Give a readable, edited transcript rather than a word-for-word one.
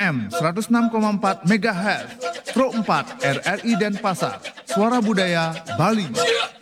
AM 106,4 MHz, Pro 4 RRI Denpasar, Suara Budaya Bali.